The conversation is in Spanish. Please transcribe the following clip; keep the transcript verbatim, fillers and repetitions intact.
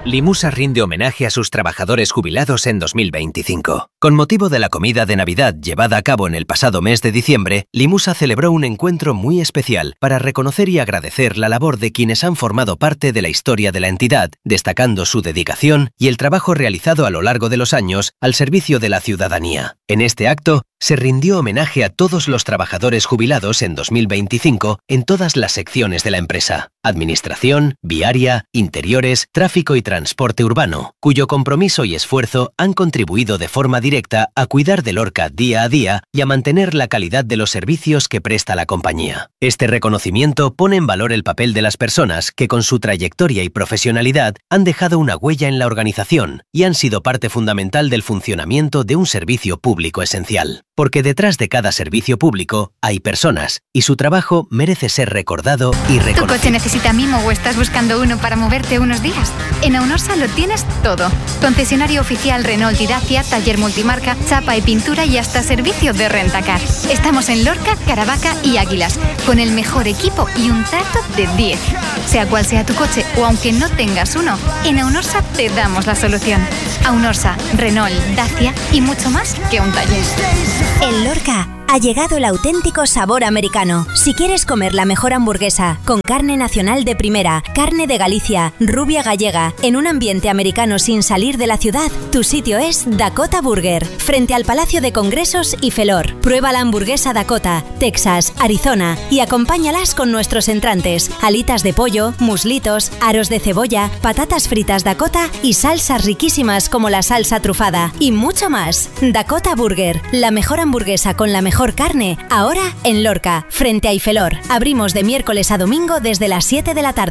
Limusa rinde homenaje a sus trabajadores jubilados en dos mil veinticinco. Con motivo de la comida de Navidad llevada a cabo en el pasado mes de diciembre, Limusa celebró un encuentro muy especial para reconocer y agradecer la labor de quienes han formado parte de la historia de la entidad, destacando su dedicación y el trabajo realizado a lo largo de los años al servicio de la ciudadanía. En este acto, se rindió homenaje a todos los trabajadores jubilados en dos mil veinticinco en todas las secciones de la empresa: administración, viaria, interiores, tráfico y transporte urbano, cuyo compromiso y esfuerzo han contribuido de forma directa a cuidar de Lorca día a día y a mantener la calidad de los servicios que presta la compañía. Este reconocimiento pone en valor el papel de las personas que con su trayectoria y profesionalidad han dejado una huella en la organización y han sido parte fundamental del funcionamiento de un servicio público esencial. Porque detrás de cada servicio público hay personas y su trabajo merece ser recordado y reconocido. ¿Tu coche necesita mimo o estás buscando uno para moverte unos días? En Aunorsa lo tienes todo. Concesionario oficial Renault y Dacia, taller multimarca, chapa y pintura y hasta servicio de rentacar. Estamos en Lorca, Caravaca y Águilas, con el mejor equipo y un trato de diez. Sea cual sea tu coche o aunque no tengas uno, en Aunorsa te damos la solución. Aunorsa, Renault, Dacia y mucho más que un taller. En Lorca ha llegado el auténtico sabor americano. Si quieres comer la mejor hamburguesa, con carne nacional de primera, carne de Galicia, rubia gallega, en un ambiente americano sin salir de la ciudad, tu sitio es Dakota Burger, frente al Palacio de Congresos y Felor. Prueba la hamburguesa Dakota, Texas, Arizona y acompáñalas con nuestros entrantes: alitas de pollo, muslitos, aros de cebolla, patatas fritas Dakota y salsas riquísimas como la salsa trufada y mucho más. Dakota Burger, la mejor hamburguesa con la mejor carne, ahora en Lorca, frente a Ifelor. Abrimos de miércoles a domingo desde las siete de la tarde.